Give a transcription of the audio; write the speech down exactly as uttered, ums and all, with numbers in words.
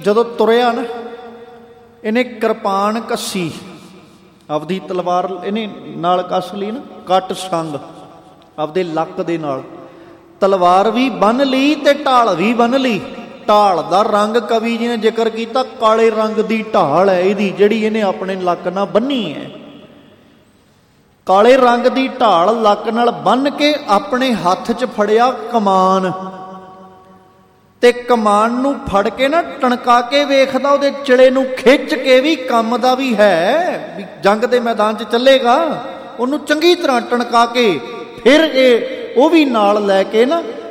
ਜਦੋਂ ਤੁਰਿਆ ਨਾ, ਇਹਨੇ ਕਿਰਪਾਨ ਕੱਸੀ, ਆਪਦੀ ਤਲਵਾਰ ਇਹਨੇ ਨਾਲ ਕੱਸ ਲਈ ਨਾ, ਕੱਟ ਸੰਗ ਆਪਦੇ ਲੱਕ ਦੇ ਨਾਲ, ਤਲਵਾਰ ਵੀ ਬੰਨ੍ਹ ਲਈ ਤੇ ਢਾਲ ਵੀ ਬੰਨ੍ਹ ਲਈ। ਢਾਲ ਦਾ ਰੰਗ ਕਵੀ ਜੀ ਨੇ ਜ਼ਿਕਰ ਕੀਤਾ, ਕਾਲੇ ਰੰਗ ਦੀ ਢਾਲ ਹੈ ਇਹਦੀ, ਜਿਹੜੀ ਇਹਨੇ ਆਪਣੇ ਲੱਕ ਨਾਲ ਬੰਨ੍ਹੀ ਹੈ। ਕਾਲੇ ਰੰਗ ਦੀ ਢਾਲ ਲੱਕ ਨਾਲ ਬੰਨ੍ਹ ਕੇ ਆਪਣੇ ਹੱਥ 'ਚ ਫੜਿਆ ਕਮਾਨ, ਤੇ ਕਮਾਨ ਨੂੰ ਫੜ ਕੇ ਨਾ ਟਣਕਾ ਕੇ ਵੇਖਦਾ, ਉਹਦੇ ਚਿਲੇ ਨੂੰ ਖਿੱਚ ਕੇ ਵੀ ਕੰਮ ਦਾ ਵੀ ਹੈ, ਵੀ ਜੰਗ ਦੇ ਮੈਦਾਨ 'ਚ ਚੱਲੇਗਾ, ਉਹਨੂੰ ਚੰਗੀ ਤਰ੍ਹਾਂ ਟਣਕਾ ਕੇ ਫਿਰ ਇਹ ਉਹ ਵੀ ਨਾਲ ਲੈ ਕੇ ਨਾ